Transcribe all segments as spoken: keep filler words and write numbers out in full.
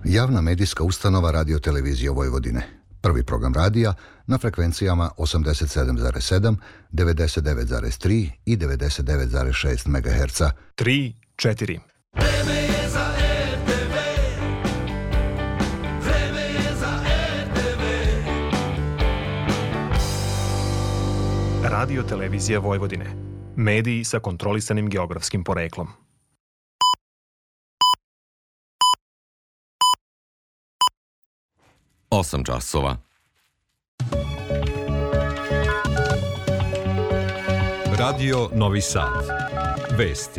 Javna medijska ustanova Radio-televizije Vojvodine. Prvi program radija na frekvencijama osamdeset sedam zarez sedam, devedeset devet zarez tri i devedeset devet zarez šest megaherca. tri, četiri. Vreme je za er te ve. Vreme je za er te ve. Radio-televizija Vojvodine. Mediji sa kontrolisanim geografskim poreklom. Osam časova. Radio Novi Sad. Vesti.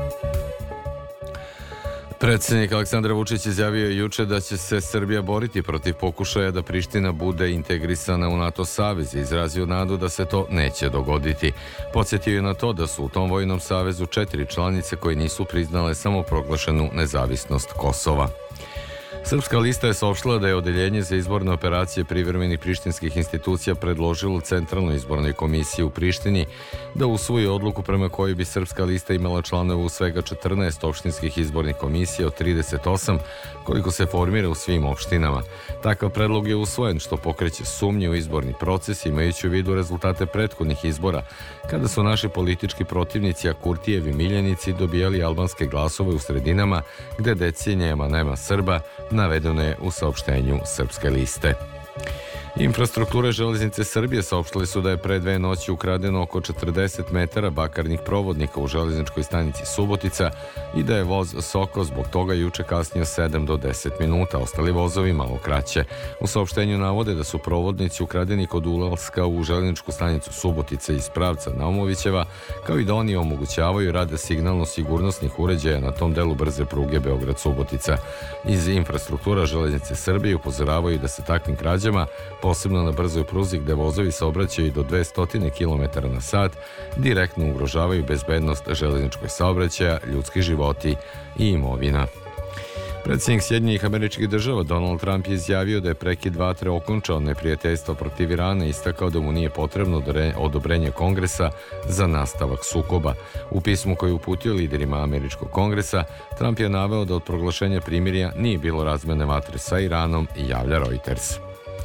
Predsjednik Aleksandar Vučić izjavio je juče da će se Srbija boriti protiv pokušaja da Priština bude integrisana u NATO savez i izrazio nadu da se to neće dogoditi. Podsjetio je na to da su u tom vojnom savezu četiri članice koje nisu priznale samoproglašenu nezavisnost Kosova. Srpska lista je saopštila da je Odeljenje za izborne operacije privremenih prištinskih institucija predložilo Centralnoj izbornoj komisiji u Prištini da usvoji odluku prema kojoj bi Srpska lista imala članove u svega četrnaest opštinskih izbornih komisija od trideset osam, koliko se formira u svim opštinama. Takav predlog je usvojen, što pokreće sumnje u izborni proces, imajući u vidu rezultate prethodnih izbora, kada su naši politički protivnici, a Kurtijevi miljenici, dobijali albanske glasove u sredinama gde decenijama nema Srba, navedeno je u saopštenju Srpske liste. Infrastrukture Železnice Srbije saopštili su da je pre dve noći ukradeno oko četrdeset metara bakarnih provodnika u železničkoj stanici Subotica i da je voz Soko zbog toga juče kasnio sedam do deset minuta, ostali vozovi malo kraće. U saopštenju navode da su provodnici ukradeni kod ulaska u železničku stanicu Subotica iz pravca Naumovićeva, kao i da oni omogućavaju rade signalno-sigurnosnih uređaja na tom delu brze pruge Beograd-Subotica. Iz Infrastruktura Železnice Srbije upozoravaju da se takvim krađama, posebno na brzoj pruzi gde vozovi saobraćaju do dvesta kilometara na sat, direktno ugrožavaju bezbednost železničkog saobraćaja, ljudski životi i imovina. Predsjednik Sjedinjenih Američkih Država Donald Trump je izjavio da je prekid vatre okončao neprijateljstvo protiv Irana i istakao da mu nije potrebno odobrenje Kongresa za nastavak sukoba. U pismu koje je uputio liderima Američkog kongresa, Trump je naveo da od proglašenja primirja nije bilo razmene vatre sa Iranom, javlja Reuters.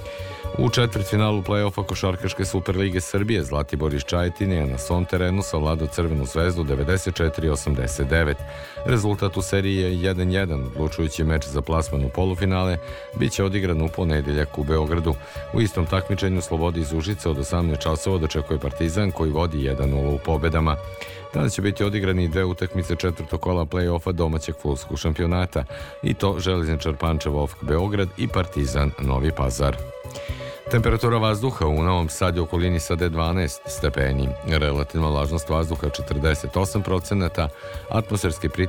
U četvrtfinalu play-offa Košarkaške Superlige Srbije Zlatibor iz Čajetine je na svom terenu savladao Crvenu zvezdu devedeset četiri osamdeset devet. Rezultat u seriji je jedan jedan. Odlučujući meč za plasman u polufinale biće odigran u ponedeljak u Beogradu. U istom takmičenju Slobodi iz Užica od osamnaest časova dočekuje Partizan koji vodi jedan nula u pobedama. Danas će biti odigrani dve utakmice četvrtog kola play-offa domaćeg fudbalskog šampionata, i to Železničar Pančevo O F K Beograd i Partizan Novi Pazar. Temperatura vazduha u Novom Sadu i okolini sada je dvanaest stepeni. Relativna vlažnost vazduha četrdeset osam procenata, atmosferski pritisak